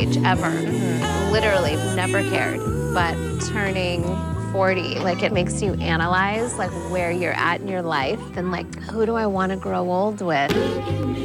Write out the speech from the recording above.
age ever. Literally, never cared. But turning 40, like it makes you analyze like where you're at in your life and like who do I want to grow old with?